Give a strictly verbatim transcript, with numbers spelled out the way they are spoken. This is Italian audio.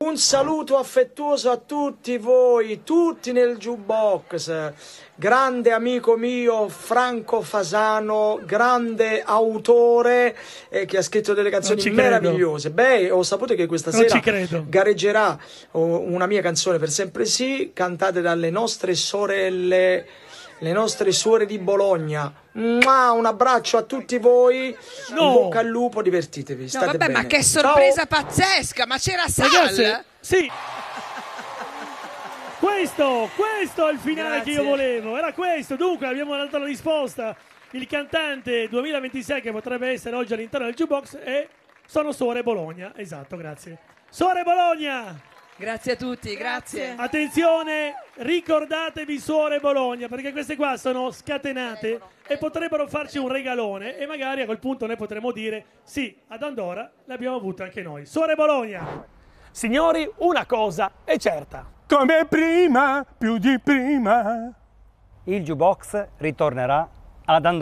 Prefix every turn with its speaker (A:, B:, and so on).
A: Un saluto affettuoso a tutti voi, tutti nel jukebox. Grande amico mio Franco Fasano, grande autore eh, che ha scritto delle canzoni meravigliose. Beh, ho saputo che questa
B: non
A: sera
B: ci
A: gareggerà oh, una mia canzone, Per sempre sì, cantate dalle nostre sorelle, le nostre suore di Bologna. Mua, un abbraccio a tutti voi,
B: no.
A: in bocca al lupo, divertitevi.
C: No,
A: state
C: vabbè,
A: bene.
C: ma che sorpresa
A: Ciao.
C: pazzesca! Ma c'era Sal?
B: Ragazzi, sì. Questo, questo è il finale
C: Grazie.
B: che io volevo, era questo. Dunque abbiamo dato la risposta. Il cantante duemilaventisei che potrebbe essere oggi all'interno del jukebox è Sono Suore Bologna. Esatto, grazie. Suore Bologna!
C: Grazie a tutti, grazie.
D: Grazie.
B: Attenzione, ricordatevi Suore Bologna, perché queste qua sono scatenate e potrebbero farci un regalone e magari a quel punto noi potremmo dire sì, ad Andorra l'abbiamo avuta anche noi. Suore Bologna! Signori, una cosa è certa.
E: Come prima, più di prima.
F: Il jukebox ritornerà ad Andorra.